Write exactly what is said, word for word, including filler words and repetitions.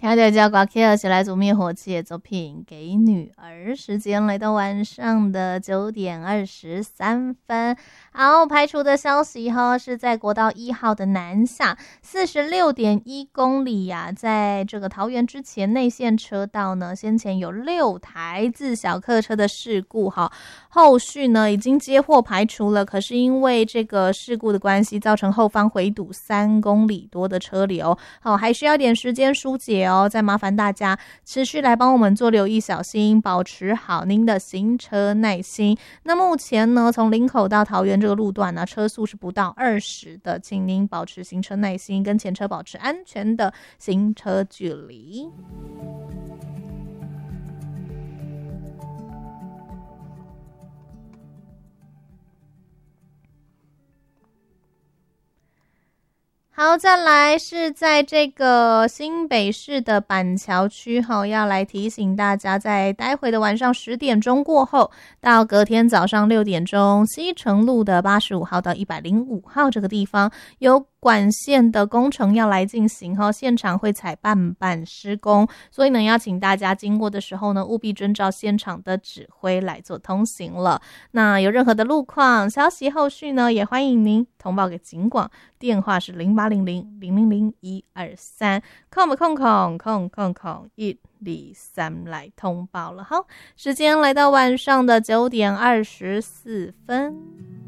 听到这歌曲是来自灭火器的作品《给女儿》。时间来到晚上的九点二十三分。好，排除的消息哈，是在国道一号的南下四十六点一公里呀、啊，在这个桃园之前内线车道呢，先前有六台自小客车的事故哈，后续呢已经接获排除了，可是因为这个事故的关系，造成后方回堵三公里多的车流，好，还需要点时间疏解哦。再麻烦大家持续来帮我们做留意小心，保持好您的行车耐心。那目前呢，从林口到桃园这个路段呢，车速是不到二十的，请您保持行车耐心，跟前车保持安全的行车距离。好，再来是在这个新北市的板桥区哈，要来提醒大家，在待会的晚上十点钟过后，到隔天早上六点钟，西城路的八十五号到一百零五号这个地方有管线的工程要来进行哈，现场会采半板施工，所以呢，要请大家经过的时候呢，务必遵照现场的指挥来做通行了。那有任何的路况消息，后续呢，也欢迎您通报给警广，电话是零八零零零零零一二三，空空空空空空一二三来通报了。好，时间来到晚上的九点二十四分。